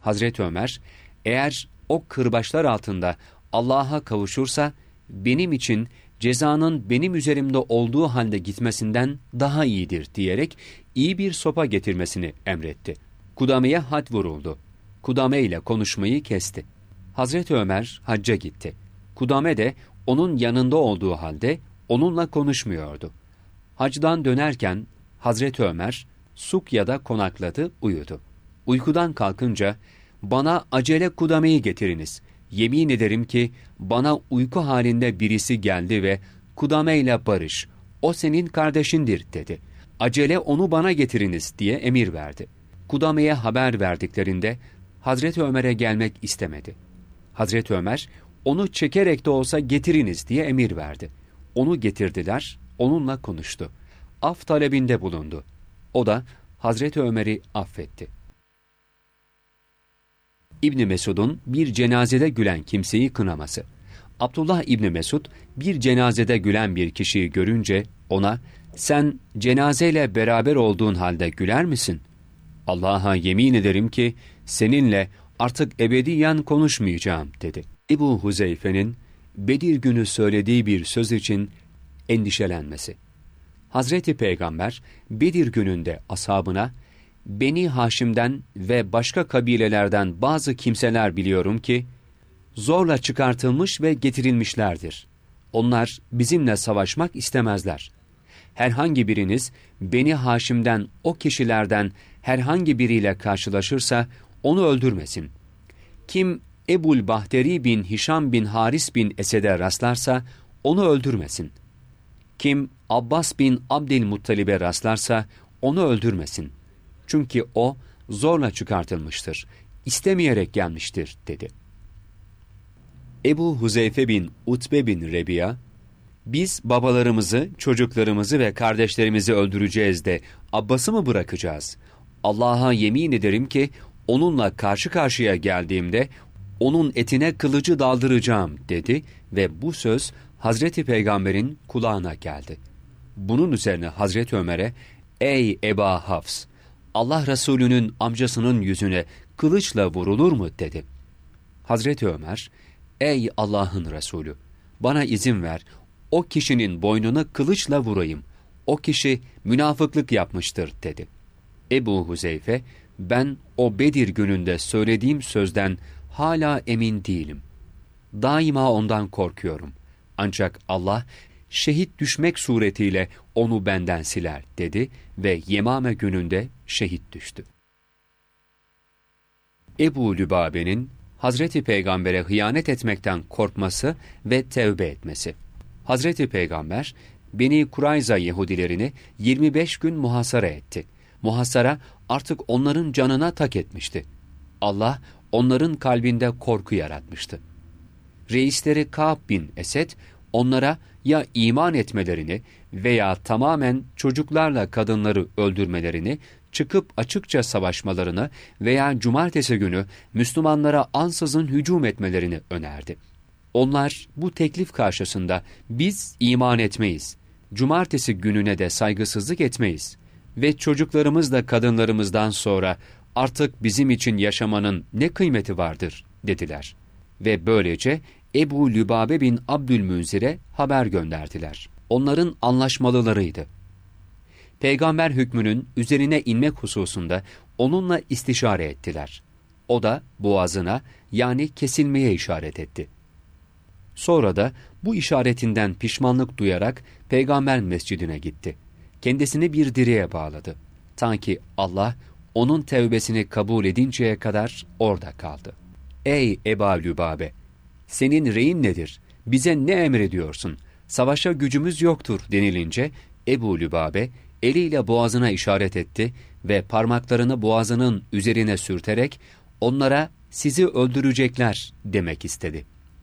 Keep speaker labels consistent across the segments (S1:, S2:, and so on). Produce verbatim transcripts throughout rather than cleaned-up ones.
S1: Hazreti Ömer, eğer o kırbaçlar altında Allah'a kavuşursa, benim için cezanın benim üzerimde olduğu halde gitmesinden daha iyidir diyerek iyi bir sopa getirmesini emretti. Kudame'ye had vuruldu. Kudame ile konuşmayı kesti. Hazreti Ömer hacca gitti. Kudame de onun yanında olduğu halde onunla konuşmuyordu. Hacdan dönerken Hazreti Ömer Sukya'da konakladı, uyudu. Uykudan kalkınca, bana acele Kudame'yi getiriniz. Yemin ederim ki bana uyku halinde birisi geldi ve Kudame ile barış, o senin kardeşindir dedi. Acele onu bana getiriniz diye emir verdi. Kudame'ye haber verdiklerinde Hazreti Ömer'e gelmek istemedi. Hazreti Ömer, onu çekerek de olsa getiriniz diye emir verdi. Onu getirdiler, onunla konuştu. Af talebinde bulundu. O da Hazreti Ömer'i affetti. İbn Mesud'un bir cenazede gülen kimseyi kınaması. Abdullah İbni Mesud bir cenazede gülen bir kişiyi görünce ona, sen cenazeyle beraber olduğun halde güler misin? Allah'a yemin ederim ki seninle artık ebediyen konuşmayacağım dedi. Ebu Huzeyfe'nin Bedir günü söylediği bir söz için endişelenmesi. Hazreti Peygamber Bedir gününde ashabına, Beni Haşim'den ve başka kabilelerden bazı kimseler biliyorum ki, zorla çıkartılmış ve getirilmişlerdir. Onlar bizimle savaşmak istemezler. Herhangi biriniz Beni Haşim'den o kişilerden herhangi biriyle karşılaşırsa onu öldürmesin. Kim Ebul Bahteri bin Hişam bin Haris bin Esed'e rastlarsa onu öldürmesin. Kim Abbas bin Abdülmuttalib'e rastlarsa onu öldürmesin. Çünkü o zorla çıkartılmıştır, istemeyerek gelmiştir dedi. Ebu Huzeyfe bin Utbe bin Rebiya, biz babalarımızı, çocuklarımızı ve kardeşlerimizi öldüreceğiz de Abbas'ı mı bırakacağız? Allah'a yemin ederim ki onunla karşı karşıya geldiğimde onun etine kılıcı daldıracağım dedi ve bu söz Hazreti Peygamber'in kulağına geldi. Bunun üzerine Hazreti Ömer'e, ey Eba Hafs, Allah Resulü'nün amcasının yüzüne kılıçla vurulur mu dedi. Hazreti Ömer, ey Allah'ın Resulü, bana izin ver, o kişinin boynuna kılıçla vurayım. O kişi münafıklık yapmıştır dedi. Ebu Huzeyfe, ben o Bedir gününde söylediğim sözden hala emin değilim. Daima ondan korkuyorum. Ancak Allah şehit düşmek suretiyle onu benden siler dedi ve Yemame gününde şehit düştü. Ebu Lübabe'nin Hazreti Peygamber'e hıyanet etmekten korkması ve tevbe etmesi. Hazreti Peygamber, Beni Kurayza Yahudilerini yirmi beş gün muhasara etti. Muhasara artık onların canına tak etmişti. Allah onların kalbinde korku yaratmıştı. Reisleri Ka'b bin Esed, onlara ya iman etmelerini veya tamamen çocuklarla kadınları öldürmelerini, çıkıp açıkça savaşmalarını veya cumartesi günü Müslümanlara ansızın hücum etmelerini önerdi. Onlar bu teklif karşısında biz iman etmeyiz, cumartesi gününe de saygısızlık etmeyiz ve çocuklarımızla kadınlarımızdan sonra artık bizim için yaşamanın ne kıymeti vardır dediler. Ve böylece Ebu Lübabe bin Abdülmünzir'e haber gönderdiler. Onların anlaşmalılarıydı. Peygamber hükmünün üzerine inmek hususunda onunla istişare ettiler. O da boğazına, yani kesilmeye işaret etti. Sonra da bu işaretinden pişmanlık duyarak Peygamber mescidine gitti. Kendisini bir direğe bağladı. Ta ki Allah onun tevbesini kabul edinceye kadar orada kaldı. Ey Eba Lübabe! Senin reyin nedir? Bize ne emrediyorsun? Savaşa gücümüz yoktur denilince Ebu Lübabe eliyle boğazına işaret etti ve parmaklarını boğazının üzerine sürterek onlara sizi öldürecekler demek istedi.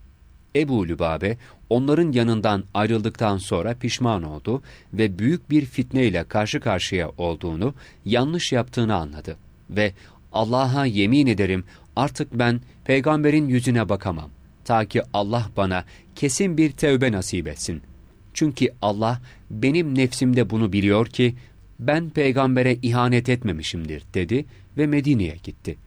S1: Ebu Lübabe onların yanından ayrıldıktan sonra pişman oldu ve büyük bir fitneyle karşı karşıya olduğunu, yanlış yaptığını anladı ve Allah'a yemin ederim artık ben peygamberin yüzüne bakamam. Ta ki Allah bana kesin bir tevbe nasip etsin. Çünkü Allah benim nefsimde bunu biliyor ki ben peygambere ihanet etmemişimdir dedi ve Medine'ye gitti.